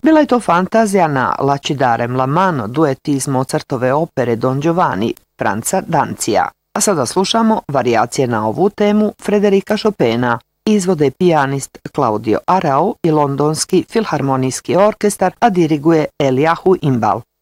Bila je to fantazija na Lacidarem la mano, duet iz Mozartove opere Don Giovanni, Franca Dancija. A sada slušamo varijacije na ovu temu Frederika Chopina. Izvode pijanist Claudio Arrau i Londonski filharmonijski orkestar, a diriguje Eliahu Imbal.